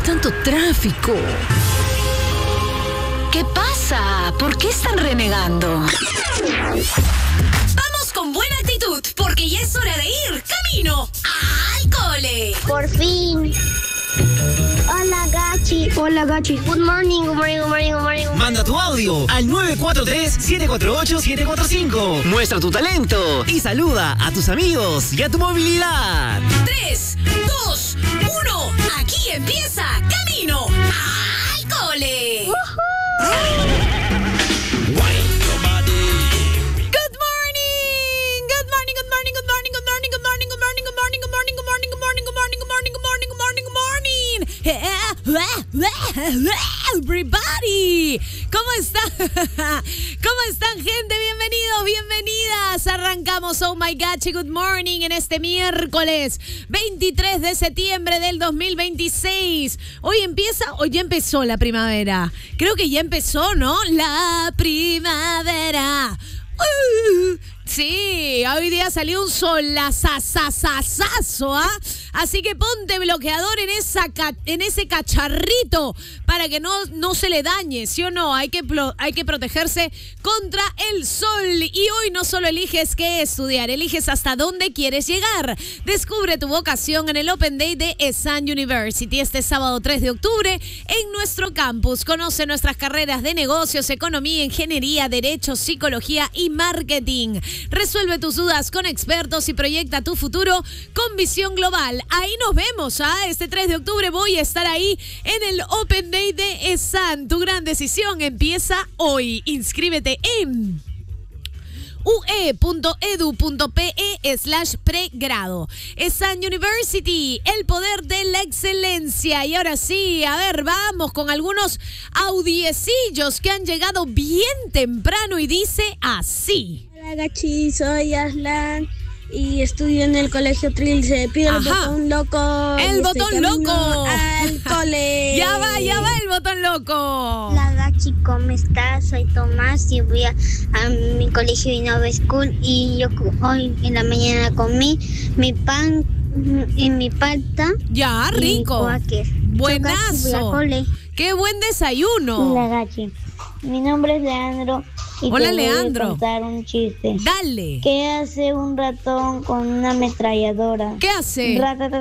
tanto tráfico? ¿Qué pasa? ¿Por qué están renegando? Vamos con buena actitud, porque ya es hora de ir camino al cole. Por fin. Hola, Gachi. Hola, Gachi. Good morning, good morning, good morning, good morning. Manda tu audio al 943-748-745. Muestra tu talento y saluda a tus amigos y a tu movilidad. 3, 2, 1. Aquí empieza camino al cole. Everybody, ¿cómo están? ¿Cómo están, gente? Bienvenidos, bienvenidas. Arrancamos Oh My Gachi Good Morning en este miércoles 23 de septiembre del 2026. Hoy empieza, o ya empezó la primavera. Creo que ya empezó, ¿no? La primavera. Sí, hoy día salió un solazazazazazo, ¿ah? Así que ponte bloqueador en ese cacharrito para que no se le dañe, ¿sí o no? Hay que protegerse contra el sol. Y hoy no solo eliges qué estudiar, eliges hasta dónde quieres llegar. Descubre tu vocación en el Open Day de ESAN University este sábado 3 de octubre en nuestro campus. Conoce nuestras carreras de negocios, economía, ingeniería, derecho, psicología y marketing. Resuelve tus dudas con expertos y proyecta tu futuro con visión global. Ahí nos vemos, este 3 de octubre voy a estar ahí en el Open Day de ESAN. Tu gran decisión empieza hoy. Inscríbete en ue.edu.pe/pregrado. ESAN University, el poder de la excelencia. Y ahora sí, a ver, vamos con algunos audiecillos que han llegado bien temprano y dice así. Hola, Gachi, soy Aslan y estudio en el colegio Trilce. Pido el botón loco. El botón loco. Al cole. Ya va el botón loco. Hola, Gachi, ¿cómo estás? Soy Tomás y voy a mi colegio Innova School. Y yo hoy en la mañana comí mi pan y mi palta. Ya, rico. Buenazo. Qué buen desayuno. Hola, Gachi. Mi nombre es Leandro. Y hola, te Leandro. Voy a contar un chiste. Dale. ¿Qué hace un ratón con una ametralladora? ¿Qué hace?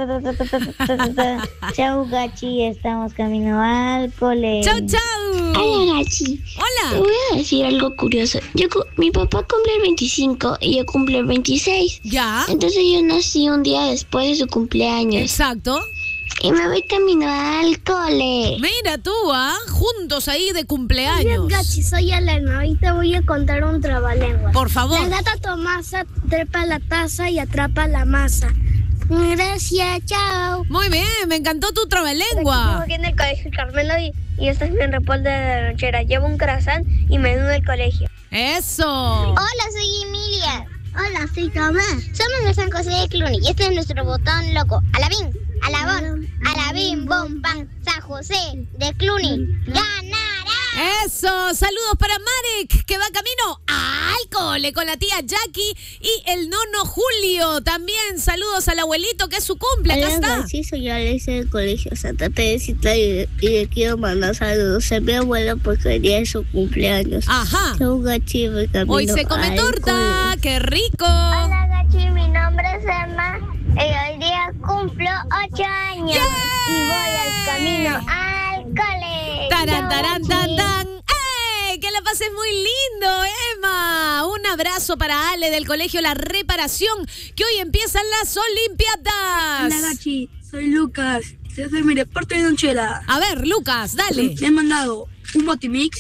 Chau, Gachi, estamos camino al cole. Chau, chau. Hola, Gachi. Hola. Te voy a decir algo curioso. Mi papá cumple el 25 y yo cumplo el 26. Ya. Entonces yo nací un día después de su cumpleaños. Exacto. Y me voy camino al cole. Mira tú, juntos ahí de cumpleaños. Hola, Gachi, soy Elena. Hoy te voy a contar un trabalengua. Por favor. La gata Tomasa trepa la taza y atrapa la masa. Gracias, chao. Muy bien, me encantó tu trabalengua. Estamos aquí en el colegio Carmelo y este es mi reporte de la lonchera. Llevo un croissant y menú del colegio. Eso. Hola, soy Emilia. Hola, soy Tomás. Somos de San José de Cluny y este es nuestro botón loco. Alabín, alabón, alabín, bom, bam, San José de Cluny. ¡Ganará! Eso, saludos para Marek, que va camino al cole con la tía Jackie y el nono Julio. También saludos al abuelito, que es su cumple, acá está. Sí, soy Alex del colegio Santa Teresita y le quiero mandar saludos a mi abuelo porque hoy día es su cumpleaños. Ajá. Hoy se come torta, qué rico. Hola, Gachi, mi nombre es Emma y hoy día cumplo 8 años. ¡Yay! Y voy al camino al cole. Tarán, tarán, tan, tan. ¡Ey! Que la pases muy lindo, Emma. Un abrazo para Ale del colegio La Reparación, que hoy empiezan las Olimpiadas. Hola, Gachi, soy Lucas. Te hace mi reporte de lonchera. A ver, Lucas, dale. Me han mandado un botimix,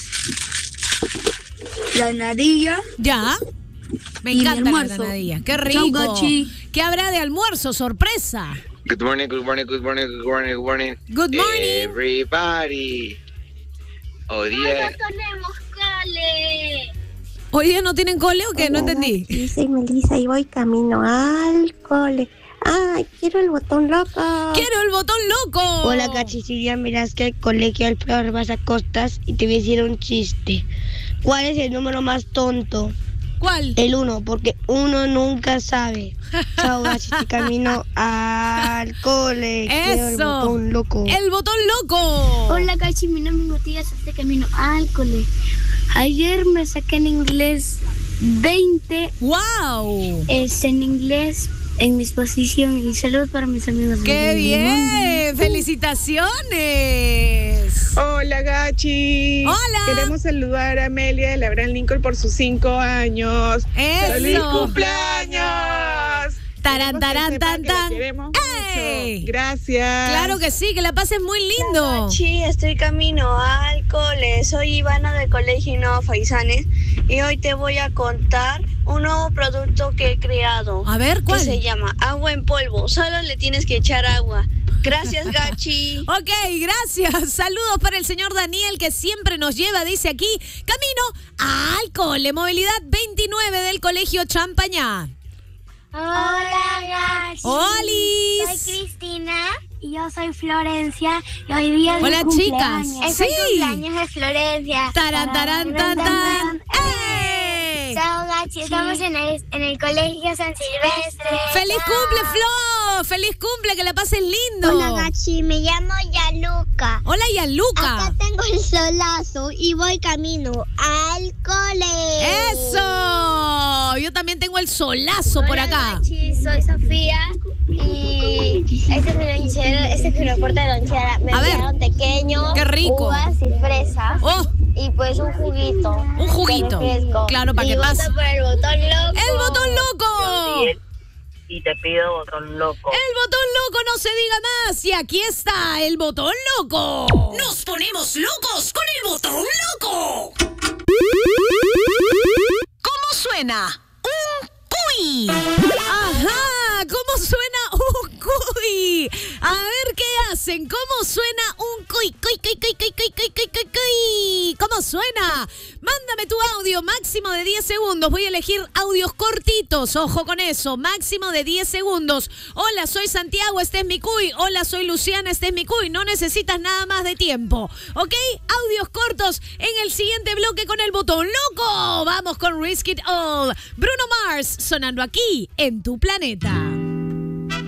la granadilla. Ya. Me y encanta mi la almuerzo. granadilla. Qué rico. Chau, Gachi. ¿Qué habrá de almuerzo? Sorpresa. Good morning, good morning, good morning, good morning, good morning. Good morning. Everybody. Hoy día... ¡No tenemos cole! ¿Hoy día no tienen cole o qué? No entendí. Sí, soy Melissa y voy camino al cole. ¡Ay, quiero el botón loco! ¡Quiero el botón loco! Hola, Gachi, si ya miras que el colegio Alfredo Vas a Costas y te voy a decir un chiste. ¿Cuál es el número más tonto? ¿Cuál? El 1, porque uno nunca sabe. Chao, Gachi, estoy camino al cole. Quiero el botón loco. El botón loco. Hola, Gachi, mi nombre es Matías, estoy camino al cole. Ayer me saqué en inglés 20. ¡Wow! En inglés, en mi exposición. Y saludos para mis amigos. ¡Qué bien! ¡Felicidades! Hola, Gachi. Hola. Queremos saludar a Amelia de Abraham Lincoln por sus 5 años. ¡Eso! ¡Feliz cumpleaños! ¡Tarán, tarán, tan, tan! Queremos ¡Ey! mucho. Gracias. Claro que sí, que la pases muy lindo. Hola, Gachi, estoy camino al cole. Soy Ivana del Colegio Innova Faisanes y hoy te voy a contar un nuevo producto que he creado. A ver, ¿cuál? Que se llama agua en polvo. Solo le tienes que echar agua. Gracias, Gachi. Ok, gracias. Saludos para el señor Daniel, que siempre nos lleva, dice aquí, camino al cole. Movilidad 29 del Colegio Champañá. Hola, Gachi. ¡Olis! Soy Cristina. Y yo soy Florencia. Y hoy día es Hola, mi chicas. cumpleaños. Es el cumpleaños de Florencia. ¡Tarán, tarán, tan, tan! ¡Ey! Chao, Gachi. Estamos en el Colegio San Silvestre. ¡Feliz cumple, Flo! ¡Feliz cumple! ¡Que la pases lindo! Hola, Gachi. Me llamo Yaluca. Hola, Yaluca. Acá tengo el solazo y voy camino al cole. ¡Eso! Yo también tengo el solazo por acá. Gachi, soy Sofía y este es mi lonchera, este es mi reporte de lonchera. Me A ver. enviaron pequeño, ¡Qué rico! uvas y fresas ¡Oh! y pues un juguito. Un juguito. de refresco. Claro, para y que pase. voto por el botón loco. ¡El botón loco! Y te pido botón loco. El botón loco, no se diga más. Y aquí está el botón loco. Nos ponemos locos con el botón loco. ¿Cómo suena? Un cuy. Ajá, ¿cómo suena un cuy? A ver qué hacen. ¿Cómo suena un cuy? Cuy, cuy, cuy, cuy, cuy, cuy, cuy, cuy, cuy. ¿Cómo suena? Mándame tu audio, máximo de 10 segundos. Voy a elegir audios cortitos. Ojo con eso, máximo de 10 segundos. Hola, soy Santiago, este es mi cuy. Hola, soy Luciana, este es mi cuy. No necesitas nada más de tiempo, ¿ok? Audios cortos en el siguiente bloque con el botón loco. Vamos con Risk It All. Bruno Mars sonando aquí en Tu Planeta.